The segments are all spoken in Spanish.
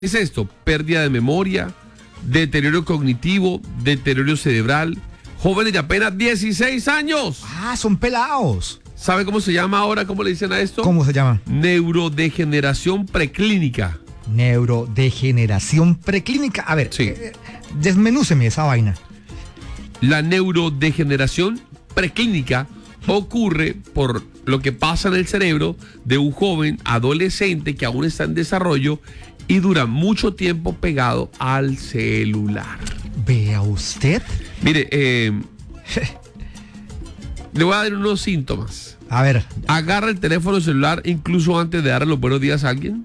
es esto? Pérdida de memoria, deterioro cognitivo, deterioro cerebral, jóvenes de apenas 16 años. Ah, son pelados. ¿Sabe cómo se llama ahora? ¿Cómo le dicen a esto? ¿Cómo se llama? Neurodegeneración preclínica. Neurodegeneración preclínica. A ver, Sí. Desmenúceme esa vaina. La neurodegeneración preclínica ocurre por lo que pasa en el cerebro de un joven adolescente que aún está en desarrollo y dura mucho tiempo pegado al celular. Vea usted. Mire, le voy a dar unos síntomas. A ver. Agarra el teléfono celular incluso antes de darle los buenos días a alguien.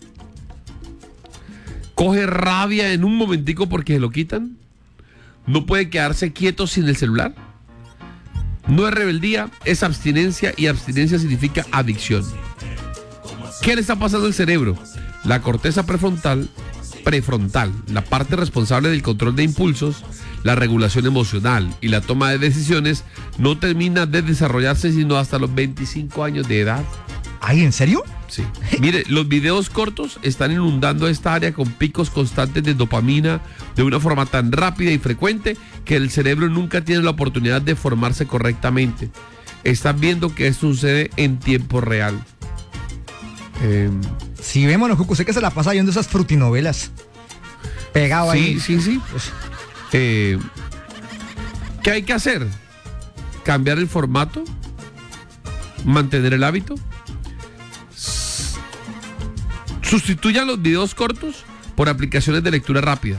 Coge rabia en un momentico porque se lo quitan. No puede quedarse quieto sin el celular. No es rebeldía, es abstinencia, y abstinencia significa adicción. ¿Qué le está pasando al cerebro? La corteza prefrontal, la parte responsable del control de impulsos, la regulación emocional y la toma de decisiones, no termina de desarrollarse sino hasta los 25 años de edad. ¿Ay, en serio? Sí. Mire, los videos cortos están inundando esta área con picos constantes de dopamina de una forma tan rápida y frecuente que el cerebro nunca tiene la oportunidad de formarse correctamente. Están viendo que esto sucede en tiempo real. Sí, vémonos, Cuco, sé que se la pasa viendo esas frutinovelas. Pegado ahí. Sí. ¿Qué hay que hacer? Cambiar el formato, mantener el hábito. Sustituyan los videos cortos por aplicaciones de lectura rápida.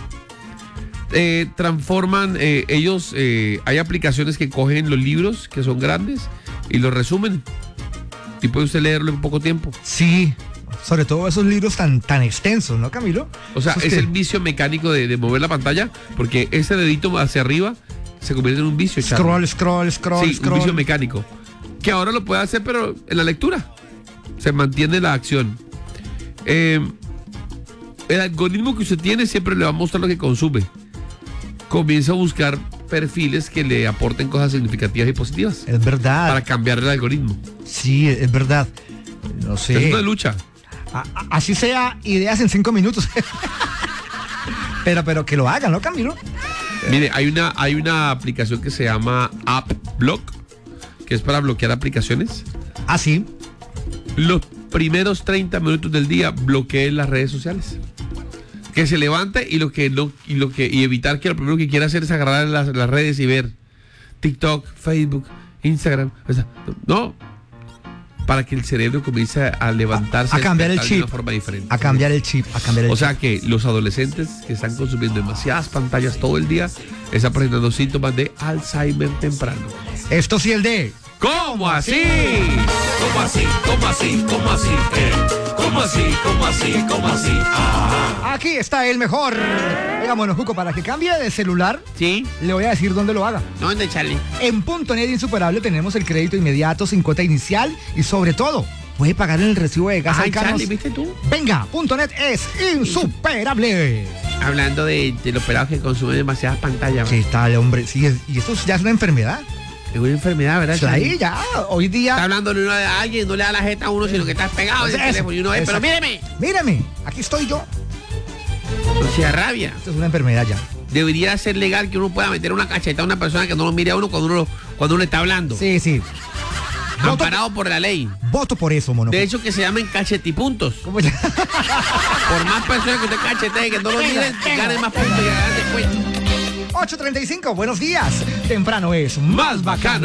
Transforman ellos, hay aplicaciones que cogen los libros que son grandes y los resumen y puede usted leerlo en poco tiempo. Sí, sobre todo esos libros tan extensos, ¿no, Camilo? O sea, es el vicio mecánico de mover la pantalla, porque ese dedito hacia arriba se convierte en un vicio. Scroll. Sí, un vicio mecánico que ahora lo puede hacer, pero en la lectura se mantiene la acción. El algoritmo que usted tiene siempre le va a mostrar lo que consume. Comienza a buscar perfiles que le aporten cosas significativas y positivas. Es verdad. Para cambiar el algoritmo. Sí, es verdad. No sé. Es una lucha. Así sea, ideas en 5 minutos. pero que lo hagan, ¿no, Camilo? Mire, hay una aplicación que se llama AppBlock, que es para bloquear aplicaciones. Ah, sí. Los primeros 30 minutos del día bloquee las redes sociales. Que se levante y evitar que lo primero que quiera hacer es agarrar las redes y ver TikTok, Facebook, Instagram. No, para que el cerebro comience a levantarse, a cambiar el chip, de una forma diferente. A cambiar el chip. O sea que los adolescentes que están consumiendo demasiadas pantallas todo el día están presentando síntomas de Alzheimer temprano. Esto sí, el de... ¿Cómo así? ¿Cómo así? Ah. Aquí está el mejor. Oiga, bueno, Cuco, para que cambie de celular, ¿Sí? le voy a decir dónde lo haga. ¿Dónde, Charlie? En .net Insuperable tenemos el crédito inmediato sin cuota inicial y sobre todo, puede pagar en el recibo de gas al Carlos. Charlie, ¿viste tú? Venga, .net es insuperable. Hablando de los pelados que consumen demasiadas pantallas. ¿Qué tal, hombre? Sí, y esto ya es una enfermedad. Es una enfermedad, ¿verdad? O sea, ahí ya, hoy día... Está hablando de uno de alguien, no le da la jeta a uno, sino que está pegado en el teléfono y uno ve, pero míreme. Míreme, aquí estoy yo. O sea, rabia. Esto es una enfermedad ya. Debería ser legal que uno pueda meter una cacheta a una persona que no lo mire a uno cuando uno está hablando. Sí. Amparado por la ley. Voto por eso, mono. De hecho, que se llamen cachetipuntos. ¿Cómo ya? Por más personas que usted cachetee, que no lo miren, ganen más puntos y ganen descuento. 8:35, buenos días. Temprano es Más bacano.